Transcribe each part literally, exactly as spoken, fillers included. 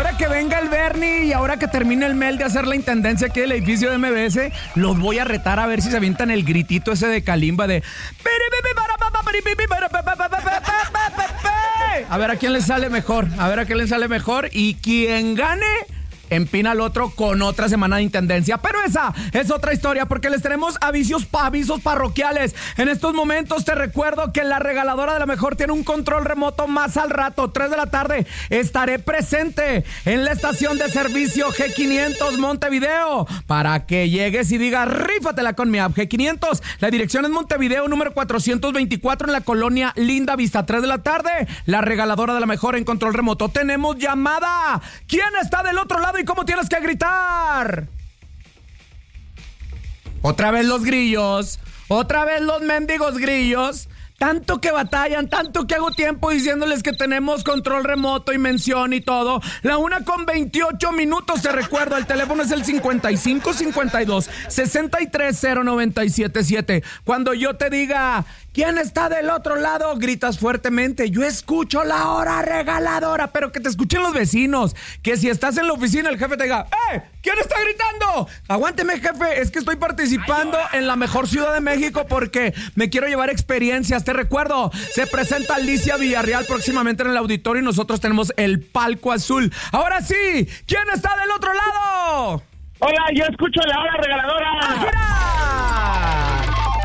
ahora que venga el Bernie y ahora que termine el Mel de hacer la intendencia aquí del edificio de M B S, los voy a retar a ver si se avientan el gritito ese de Kalimba de... A ver a quién le sale mejor, a ver a quién le sale mejor y quien gane... empina al otro con otra semana de intendencia. Pero esa es otra historia porque les tenemos avisos, avisos parroquiales. En estos momentos te recuerdo que la regaladora de la mejor tiene un control remoto más al rato. tres de la tarde estaré presente en la estación de servicio G quinientos Montevideo para que llegues y digas rífatela con mi app G quinientos. La dirección es Montevideo número cuatrocientos veinticuatro en la colonia Linda Vista. tres de la tarde, la regaladora de la mejor en control remoto. Tenemos llamada. ¿Quién está del otro lado? ¿Y cómo tienes que gritar? Otra vez los grillos. Otra vez los mendigos grillos. Tanto que batallan, tanto que hago tiempo diciéndoles que tenemos control remoto y mención y todo. La una con veintiocho minutos, te recuerdo. El teléfono es el cincuenta y cinco cincuenta y dos sesenta y tres cero noventa y siete siete. Cuando yo te diga, ¿quién está del otro lado? Gritas fuertemente. Yo escucho la hora regaladora, pero que te escuchen los vecinos. Que si estás en la oficina, el jefe te diga, ¡eh! ¿Quién está gritando? Aguánteme, jefe. Es que estoy participando en la mejor ciudad de México porque me quiero llevar experiencias. Te recuerdo, se presenta Alicia Villarreal próximamente en el auditorio y nosotros tenemos el palco azul. Ahora sí, ¿quién está del otro lado? Hola, yo escucho la hora regaladora. ¡Ah,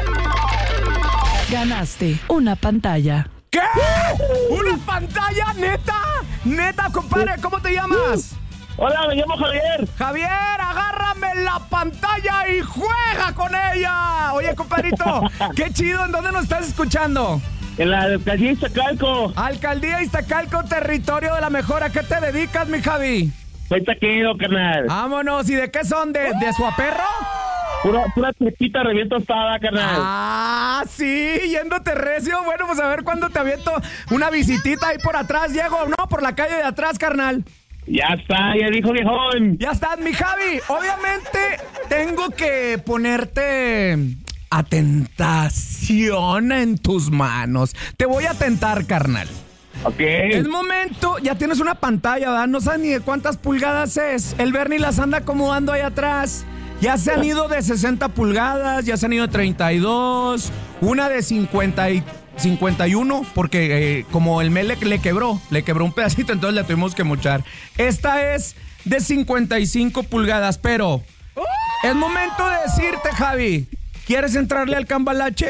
Ganaste una pantalla. ¿Qué? ¿Una pantalla? ¿Neta? ¿Neta, compadre? ¿Cómo te llamas? Hola, me llamo Javier. Javier, agárrame la pantalla y juega con ella. Oye, compadrito, qué chido. ¿En dónde nos estás escuchando? En la alcaldía Iztacalco. Alcaldía Iztacalco, territorio de la mejor. ¿A qué te dedicas, mi Javi? Soy taquero, carnal. Vámonos. ¿Y de qué son? ¿De, de Suaperro? Pura, pura tripita reviento tostada, carnal. Ah, sí, yéndote recio. Bueno, pues a ver cuándo te aviento una visitita ahí por atrás, Diego. No, por la calle de atrás, carnal. Ya está, ya dijo viejón. Ya estás, mi Javi. Obviamente tengo que ponerte a tentación en tus manos. Te voy a tentar, carnal. Ok. Es momento, ya tienes una pantalla, ¿verdad? No sabes ni de cuántas pulgadas es. El Bernie las anda acomodando ahí atrás. Ya se han ido de sesenta pulgadas, ya se han ido de treinta y dos, una de cincuenta y cincuenta y uno, porque eh, como el Mel le, le quebró, le quebró un pedacito, entonces le tuvimos que mochar. Esta es de cincuenta y cinco pulgadas, pero es momento de decirte, Javi, ¿quieres entrarle al cambalache?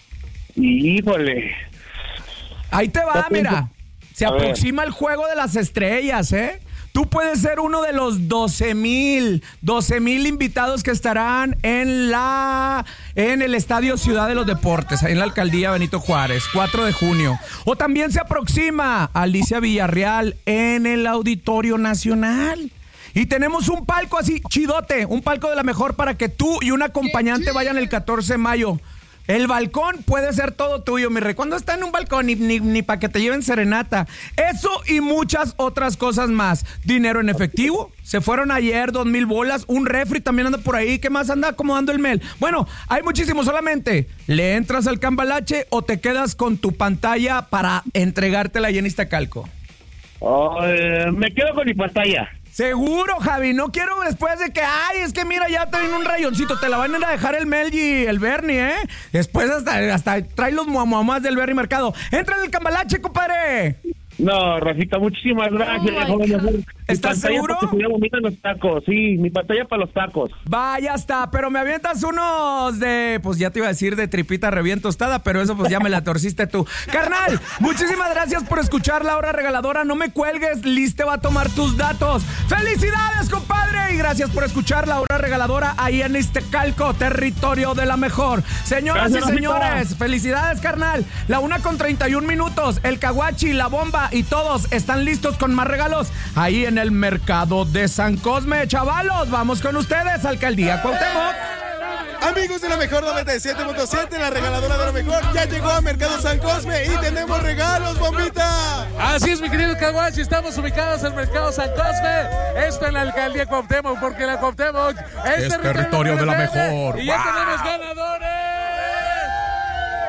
Híjole. Ahí te va, mira, se A aproxima el juego de las estrellas, ¿eh? Tú puedes ser uno de los doce mil, doce mil invitados que estarán en la en el Estadio Ciudad de los Deportes, ahí en la Alcaldía Benito Juárez, cuatro de junio. O también se aproxima Alicia Villarreal en el Auditorio Nacional. Y tenemos un palco así, chidote, un palco de la mejor para que tú y un acompañante vayan el catorce de mayo. El balcón puede ser todo tuyo, mi rey. ¿Cuándo está en un balcón? Ni, ni, ni para que te lleven serenata. Eso y muchas otras cosas más. Dinero en efectivo. Se fueron ayer dos mil bolas. Un refri también anda por ahí. ¿Qué más anda acomodando el Mel? Bueno, hay muchísimo. Solamente le entras al cambalache o te quedas con tu pantalla para entregártela ahí en Iztacalco. Oh, eh, me quedo con mi pantalla. Seguro, Javi, no quiero después de que, ay, es que mira, ya te viene un rayoncito, te la van a ir a dejar el Mel y el Bernie, ¿eh? Después hasta, hasta trae los muamuamás del Bernie Mercado. ¡Entra en el cambalache, compadre! No, Rafita, muchísimas gracias. Oh, joven, ¿estás seguro? Se veía bonita en los tacos, sí, mi pantalla para los tacos. Vaya está, pero me avientas unos de, pues ya te iba a decir de tripita reviento tostada, pero eso pues ya me la torciste tú. Carnal, muchísimas gracias por escuchar La Hora Regaladora. No me cuelgues, Liz te va a tomar tus datos. ¡Felicidades, compadre! Y gracias por escuchar La Hora Regaladora ahí en Iztacalco, territorio de la mejor. Señoras Gracias, y señores, Rafita. felicidades, carnal. La una con treinta y un minutos, el Caguachi, la bomba y todos están listos con más regalos ahí en el mercado de San Cosme. Chavalos, vamos con ustedes, Alcaldía Cuauhtémoc. Amigos de la mejor noventa y siete punto siete, la regaladora de la mejor ya llegó a Mercado San Cosme y tenemos regalos, bombita. Así es, mi querido Caguachi, estamos ubicados en el Mercado San Cosme, esto en la Alcaldía Cuauhtémoc, porque la Cuauhtémoc es, Es territorio de la mejor. Y ya ¡Wow! tenemos ganadores.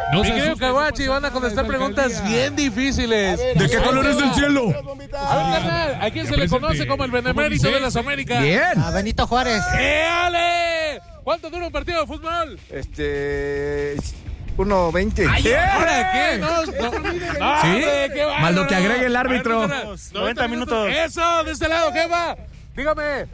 No Mi querido Caguachi, van a contestar preguntas bien difíciles. ¿De qué color es el cielo? A ver, carnal, ¿a quién se le conoce como el benemérito de las Américas? Bien. A Benito Juárez. ¡Éale! ¿Cuánto dura un partido de fútbol? Este... uno veinte. Ay, ¿ahora qué? No, no, no, ¿Sí? hombre, qué bárbaro. Más lo que agregue el árbitro. A ver, noventa minutos. Eso, de este lado, jefa. Dígame.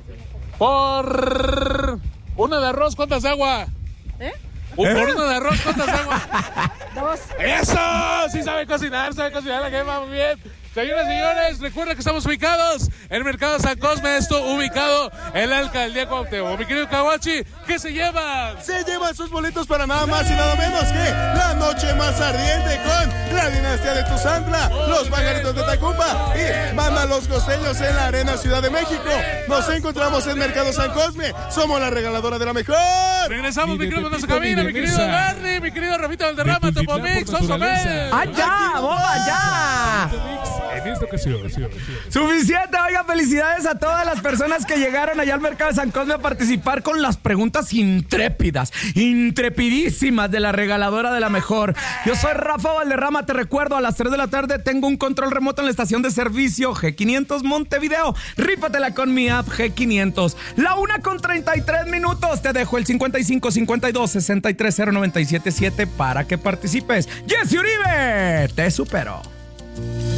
Por una de arroz, ¿cuántas de agua? ¿Eh? Por una de arroz, ¿cuántas de agua? Dos. ¡Eso! Sí sabe cocinar, sabe cocinar la jefa, muy bien. Señoras y señores, recuerden que estamos ubicados en el Mercado San Cosme, esto ubicado en la Alcaldía Cuauhtémoc. Mi querido Caguachi, ¿qué se lleva? Se llevan sus boletos para nada más y nada menos que la noche más ardiente con la dinastía de Tuzantla, los pajaritos de Tacumba y Banda Los Costeños en la Arena Ciudad de México. Nos encontramos en Mercado San Cosme, somos la regaladora de la mejor. Regresamos, mi querido Mendoza Cabina, mi querido Garry, mi querido Rafita Valderrama, Topomix, Oso Mel. ¡Allá, bomba, ya! En esta ocasión, sí, sí. Suficiente, oiga, felicidades a todas las personas que llegaron allá al Mercado de San Cosme a participar con las preguntas intrépidas, intrepidísimas de la regaladora de la mejor. Yo soy Rafa Valderrama, te recuerdo, a las tres de la tarde tengo un control remoto en la estación de servicio G quinientos Montevideo. Rípatela con mi app G quinientos. La una con treinta y tres minutos, te dejo el cincuenta y cinco cincuenta y dos sesenta y tres cero noventa y siete siete para que participes. Jessy Uribe, te supero.